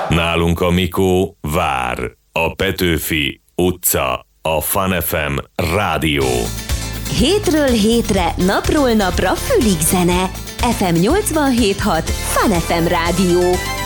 Nálunk a Mikó vár. A Petőfi utca. A Fun FM rádió. Hétről hétre, napról napra fülig zene. FM 87.6 Fun FM rádió.